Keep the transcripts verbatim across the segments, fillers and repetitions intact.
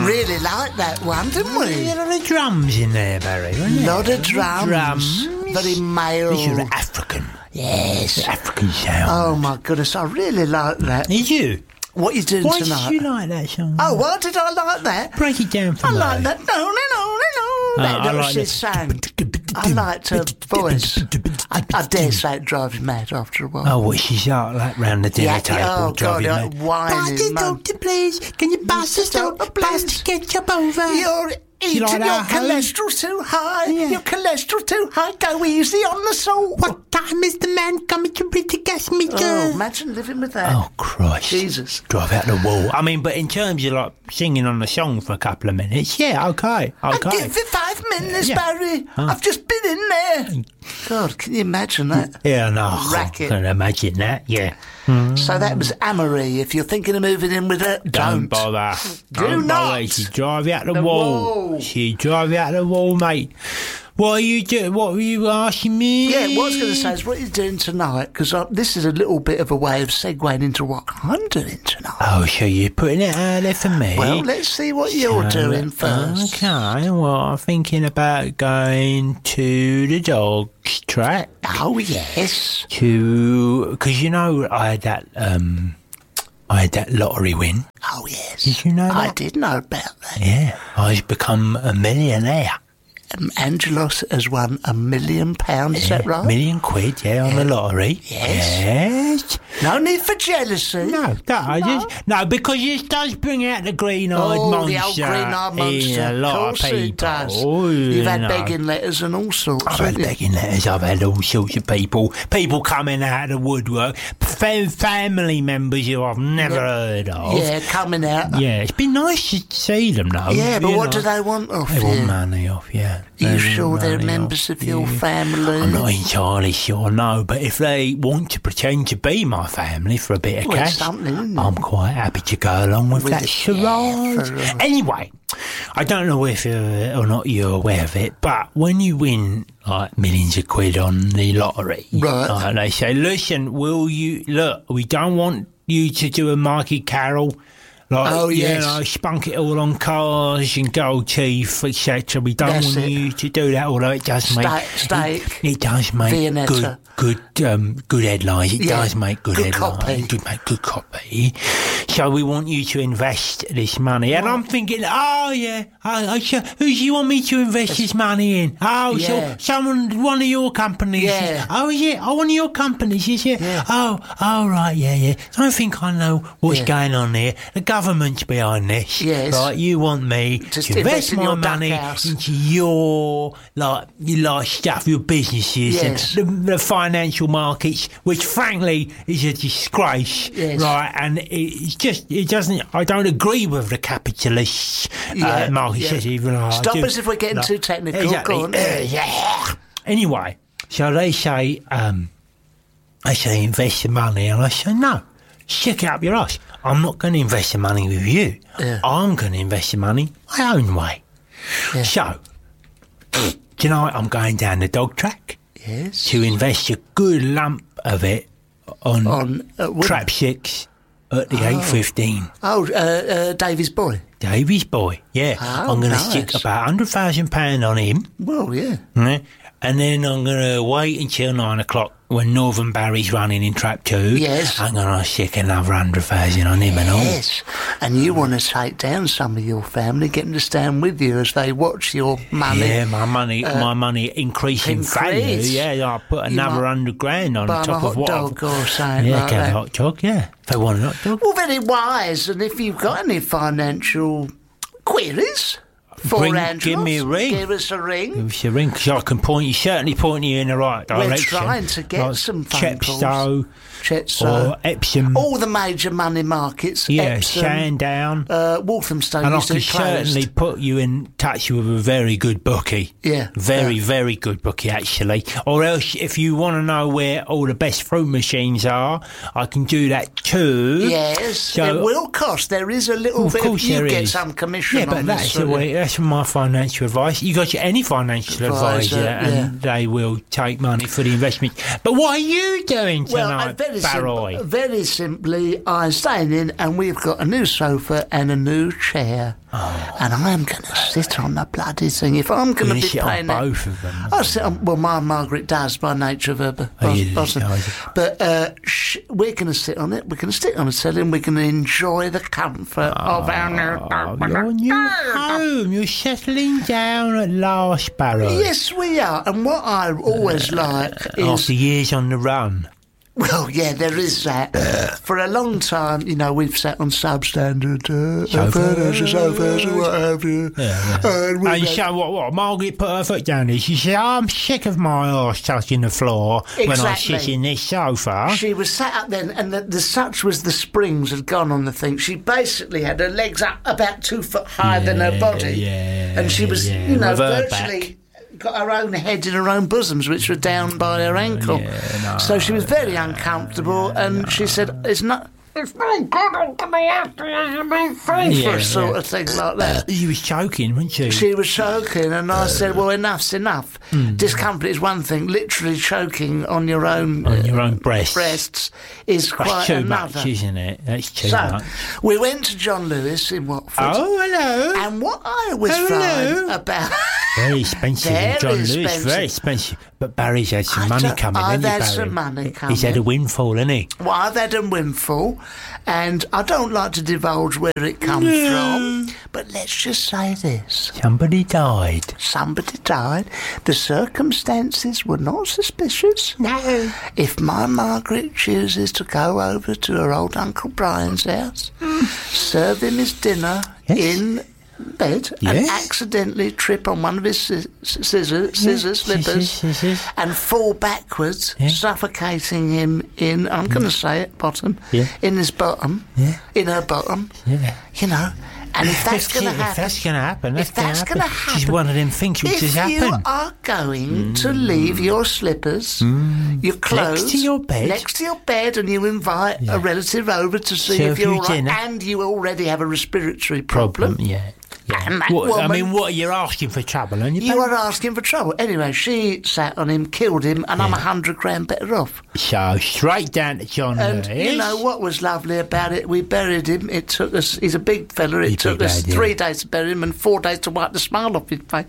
really liked that one, didn't we? A lot of drums in there, Barry, wasn't A it? lot of drums. drums. Very male. This is African. Yes. African sound. Oh, my goodness, I really like that. Did you? What are you doing Why tonight? did you like that song? Oh, why did I like that? Break it down for I me. like that. No, no, no, no, no. That I little like she the- sang. I liked her voice. I, I dare say it drives you mad after a while. Oh, what she's like, like round the dinner Yeah, table, oh, driving God, mad. whining, Pass the mum. doctor, please. Can you pass the doctor, pass the ketchup over? You're eating, like your that, home? cholesterol's too high. Yeah. Your cholesterol's too high. Go easy on the salt. What time is the man coming to bring the gas meter? Oh, imagine living with that. Oh, Christ. Jesus. Drive out the wall. I mean, but in terms of like singing on the song for a couple of minutes, yeah, okay, I okay. give it five minutes, Yeah. Barry. I've just been in there. God, can you imagine that? Yeah, no, Racket. I can imagine that, yeah. So that was Amory. If you're thinking of moving in with her, Don't don't. bother. Do Don't not. bother. She drive you out the, The wall. wall. She drive you out the wall, mate. What are you doing? What were you asking me? Yeah, what I was going to say is what you're doing tonight, because this is a little bit of a way of segueing into what I'm doing tonight. Oh, so you're putting it out there for me? Well, let's see what you're So, doing first. Okay, well, I'm thinking about going to the dog's track. Oh, yes. To, because you know, I had that, um, I had that lottery win. Oh, yes. Did you know that? I did know about that. Yeah, I've become a millionaire. Um, Angelos has won a million pounds, is that right? Million quid, yeah, on the lottery. Yes. Yes. No need for jealousy. No, no, I just, no, because it does bring out the green-eyed Oh, monster. the old green-eyed monster. In a lot of of course people. it does. Oh, You've you had know. begging letters and all sorts. I've had haven't you? begging letters, I've had all sorts of people. People coming out of the woodwork. Fam- family members who I've never heard of. Yeah, coming out. Yeah, it's been nice to see them, though. Yeah, but you what know. do they want off They you? want money off, yeah. Are you They sure want they're money members off of your you. family? I'm not entirely sure, no, but if they want to pretend to be my family for a bit of Well, it's cash, something, isn't it? I'm quite happy to go along with, With that it, charade. yeah, for, uh, Anyway, I don't know if uh, or not you're aware of it, but when you win like millions of quid on the lottery, Right. uh, they say, listen, will you, look, we don't want you to do a Mikey Carroll. Like, Oh, yes. you know, spunk it all on cars and gold teeth, et cetera. We don't That's want it. you to do that, although it does make Steak, steak, it, it does make Viennetta. good, good, um, good headlines. It Yeah, does make good, good headlines. copy. Good, make good copy. So we want you to invest this money, and I'm thinking, oh yeah, I, I, so who do you want me to invest this money in? Oh, Yeah. so someone, one of your companies. Yeah. Oh yeah, oh one of your companies, is it? Yeah. Oh, oh right, yeah, yeah. So I think I know what's Yeah. going on here. The government's behind this. Yes. Right, you want me Just to invest invest in my your duck money house. into your like your like stuff, your businesses, Yes. and the, the financial markets, which frankly is a disgrace, Yes. right? And it, it's just it doesn't. I don't agree with the capitalists Yeah, uh, market. yeah. Says even I Stop do- us if we're getting no, too technical. Exactly. Go on. Uh, yeah. Anyway, so they say, um, they say invest your money, and I say no. Stick it up your ass. I'm not going to invest the money with you. Yeah. I'm going to invest the money my own way. Yeah. So, do you know what? I'm going down the dog track Yes. to invest a good lump of it on, On, uh, what- trap six at the eight fifteen. Oh, uh, uh, Davy's boy. Davy's boy, yeah. Oh, I'm going to nice. stick about one hundred thousand pounds on him. Well, yeah. Yeah. And then I'm going to wait until nine o'clock when Northern Barry's running in Trap two. Yes. I'm going to stick another hundred thousand on him and all. Yes. And you want to take down some of your family, get them to stand with you as they watch your money. Yeah, my money, my money increase in value. increase. Yeah, I'll put You another might hundred grand on buy 'em a top of hot what dog I've... or something Yeah, like get that. a hot dog, yeah. If they want a hot dog. Well, very wise. And if you've got any financial queries for Bring- Angelos, give me a ring. Give us a ring. Give us a ring, because I can point you, certainly point you in the right We're direction. trying to get Like some phone Chepstow Chetso. or Epsom. All the major money markets. yeah, Epsom, Sandown. uh, Walthamstow And I used to can be closed. certainly put you in touch with a very good bookie. Yeah. Very, Yeah. very good bookie, actually. Or else, if you want to know where all the best fruit machines are, I can do that too. Yes, So- it will cost. There is a little Of bit. course you there get is. some commission Yeah, but on that's this. the sort of- way. That's my financial advice. You got your, any financial Advisor, advisor, and yeah. they will take money for the investment. But what are you doing Well, tonight? I, very very Barroy. simple. Very simply, I'm staying in, and we've got a new sofa and a new chair. Oh. And I'm going to sit on the bloody thing. If I'm going to be sit paying on it, both of them. I sit on. Well, my Margaret does by nature of her. Boss, Oh, you do, boss, oh, you but uh, sh- we're going to sit on it. We're going to sit on the ceiling. We're going to enjoy the comfort oh, of our new. Your new home. You're settling down at last, Barrow. Yes, we are. And what I always like is after years on the run. Well, yeah, there is that. For a long time, you know, we've sat on substandard uh, furniture, sofas, and what have you. Yeah, yeah. And, and so what, what? Margaret put her foot down there. She said, I'm sick of my arse touching the floor exactly. when I sit in this sofa. She was sat up then, and the, the such was the springs had gone on the thing. She basically had her legs up about two foot higher yeah, than her body. Yeah, and she was, yeah, you know, virtually... back. got her own head in her own bosoms, which were down by her ankle. Yeah, no, so she was very uncomfortable, yeah, and no. she said, "It's not." It's very good on to me after you've been free yeah, for a sort yeah. of thing like that. She was choking, wasn't she? She was choking, and I said, well, enough's enough. Mm. Discomfort is one thing. Literally choking on your own on your own breasts, breasts is That's quite too another. much, isn't it? That's too so, much. We went to John Lewis in Watford. Oh, hello. And what I always oh, find hello. about... Very expensive in John Lewis, expensive. very expensive. But Barry's had some I money don't- coming, I've hasn't he, had Barry? some money coming. He's had a windfall, hasn't he? Well, I've had a windfall, and I don't like to divulge where it comes No. from, but let's just say this. Somebody died. Somebody died. The circumstances were not suspicious. No. If my Margaret chooses to go over to her old Uncle Brian's house, serve him his dinner Yes. in bed, Yes. and accidentally trip on one of his sci- scissors, scissors slippers, Scissors, scissors. and fall backwards, Yeah. suffocating him in, I'm going to say it, bottom, Yeah. in his bottom, Yeah. in her bottom, Yeah. you know. And if that's going to If happen, that's going to happen, that's if that's going going to to happen. She's happen, one of them things which if has you happened. are going to leave your slippers, your clothes Next to your bed. next to your bed, and you invite Yeah. a relative over to see Serve if you're you all right, dinner. and you already have a respiratory problem. Problem, yeah. yeah. And that What, I woman- mean, what, you're asking for trouble, aren't you? You Barry? are asking for trouble. Anyway, she sat on him, killed him, and I'm a hundred grand better off. So, straight down to John And Lewis. you know what was lovely about it? We buried him. It took us. He's a big fella. It He's took big us lad, yeah. three days to bury him and four days to wipe the smile off his face.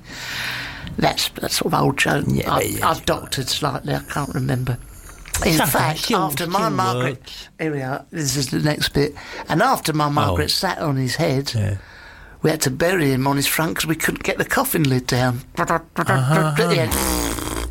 That's a sort of old joke. Yeah, I've, yeah. I've doctored slightly. I can't remember. In Something fact, still- after my still Margaret, works. here we are. This is the next bit. And after my Margaret Oh. sat on his head. Yeah. We had to bury him on his front because we couldn't get the coffin lid down. Uh-huh. Yeah.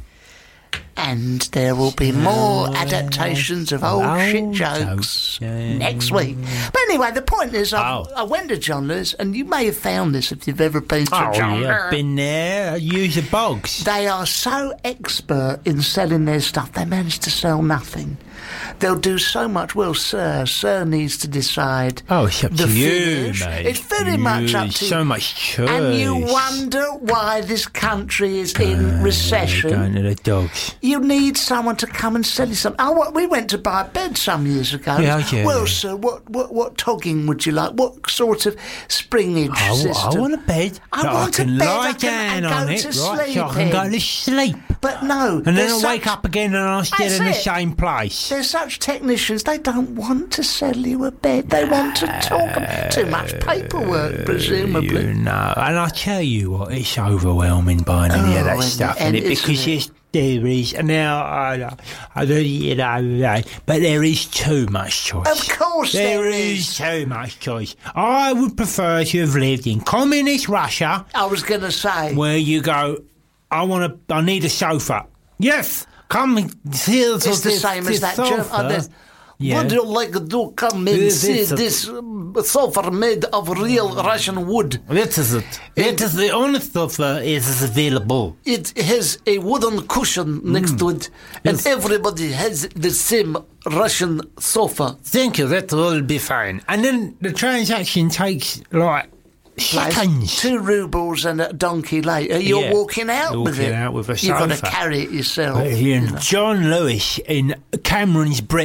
And there will be more adaptations of old Old shit jokes. jokes Yeah. next week. But anyway, the point is, I, Oh. I went to John Lewis, and you may have found this if you've ever been to Oh, John yeah, Lewis. been there. Use the bogs. They are so expert in selling their stuff, they manage to sell nothing. They'll do so much. Well, sir, sir needs to decide. Oh, it's up the to you, finish. mate. It's very much up to you. So much choice. And you wonder why this country is in recession. Going to the dogs. You need someone to come and sell you something. Oh, what, we went to buy a bed some years ago. Yeah, yeah. Well, sir, what, what, what togging would you like? What sort of springage I, system? I want a bed. I that want I a can bed lie I can- down and on go it, to right? So sleep I can go in. to sleep. But no. And then there's I'll such- wake up again and I'll still That's in the it. same place. They're such technicians, they don't want to sell you a bed. They want to talk. Too much paperwork, presumably. You know, and I tell you what, it's overwhelming buying any of Oh, that and- stuff, and isn't it? isn't Because it? yes, there is now. I, I don't, you know, but there is too much choice. Of course there there is. is too much choice. I would prefer to have lived in communist Russia, I was going to say. where you go, I want to, I need a sofa. Yes, come and see It's the same as that German. sofa. Oh, there's- Yeah. Would you like to come and Yeah, see that's a- this um, sofa made of real Russian wood? That is it. That is the only sofa is available. It has a wooden cushion next to it, and Yes. everybody has the same Russian sofa. Thank you, that will be fine. And then the transaction takes like Like seconds. two rubles and a donkey later, you're Yeah. walking out You're with walking it. out with a You've got to sofa. carry it yourself. But here you in know. John Lewis in Cameron's Britain,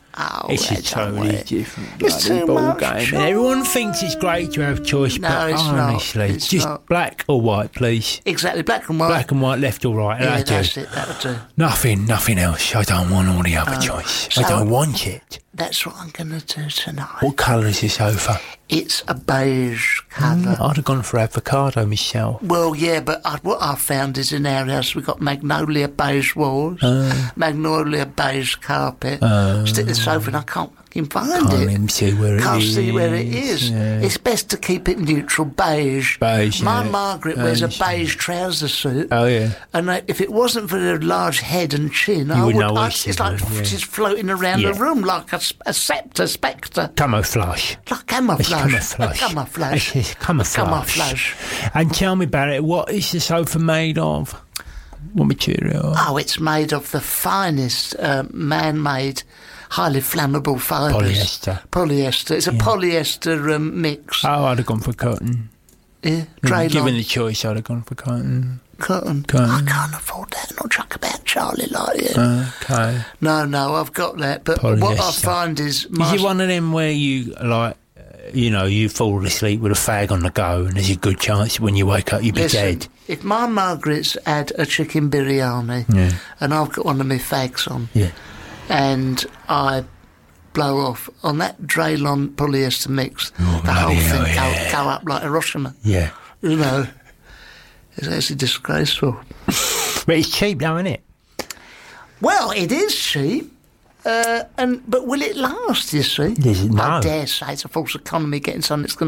Oh, it's a that's all totally right. different It's bloody too ball much game. choice. And everyone thinks it's great to have choice, No, but it's not. honestly, It's just not. black or white, please. Exactly, black and white. Black and white, left or right. yeah, that'll that's do. it, that'll do. Nothing, nothing else. I don't want all the other choice. I so- don't want it. That's what I'm going to do tonight. What colour is this sofa? It's a beige colour. I'd have gone for avocado myself. Well, yeah, but I, what I found is in our house we've got magnolia beige walls, Uh. magnolia beige carpet. Stick the sofa and I can't fucking find Can't it. even see where it Can't is. see where it is. Yeah. It's best to keep it neutral, beige. Beige, My yeah. Margaret wears a Beige. beige trouser suit. Oh, yeah. And I, if it wasn't for her large head and chin, I would would. know I, what she it's like was, yeah. she's floating around Yeah. the room like a, s- a sceptre, spectre, Camouflage. like camouflage. It's camouflage. A camouflage. It's camouflage. Camouflage. And tell me about it. What is the sofa made of? What material? Oh, it's made of the finest uh, man-made, highly flammable fibres. Polyester. Polyester. It's a polyester um, mix. Oh, I'd have gone for cotton. yeah, Draylon. Given the choice, I'd have gone for cotton. Cotton. Cotton. I can't afford that. Not chuck about Charlie like you. Okay. no, no, I've got that. But what I Polyester. find is... My Is it one of them where you, like, uh, you know, you fall asleep with a fag on the go and there's a good chance when you wake up you'll be Listen, dead? if my Margaret's had a chicken biryani Yeah. and I've got one of my fags on Yeah. and I blow off on that Draylon polyester mix, Oh, the whole bloody thing hell, go, yeah. go up like Hiroshima. Yeah. You know, it's actually disgraceful. But it's cheap though, isn't it? Well, it is cheap. Uh, and but will it last, you see? Yes, no. I dare say it's a false economy getting something that's going